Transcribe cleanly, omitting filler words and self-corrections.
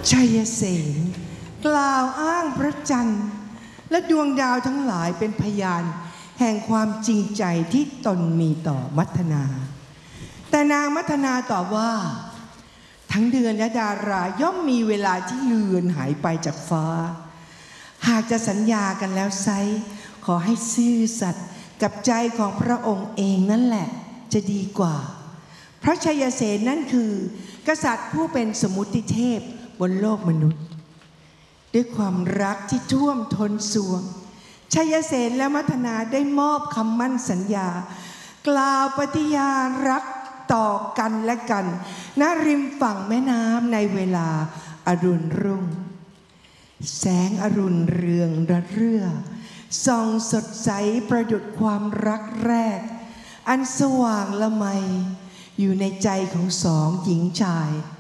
ชัยเสนกล่าวอ้างพระจันทร์และดวงดาวทั้งหลายเป็นพยานแห่งความจริงใจที่ตนมีต่อมัทนาแต่นางมัทนาตอบว่าทั้งเดือนและดาราย่อมมีเวลาที่เลือนหายไปจากฟ้าหากจะสัญญากันแล้วไซร้ขอให้ซื่อสัตย์กับใจของพระองค์เองนั่นแหละจะดีกว่าพระชัยเสนนั่นคือกษัตริย์ผู้เป็นสมุติเทพบนโลกมนุษย์ด้วยความรักที่ท่วมท้นสวงชัยเสนและมัทนาได้มอบคำมั่นสัญญากล่าวปฏิญาณรักต่อกันและกันณริมฝั่งแม่น้ำในเวลาอรุณรุ่งแสงอรุณเรืองระเรื่อส่องสดใสประดุจความรักแรกอันสว่างละไมอยู่ในใจของสองหญิงชาย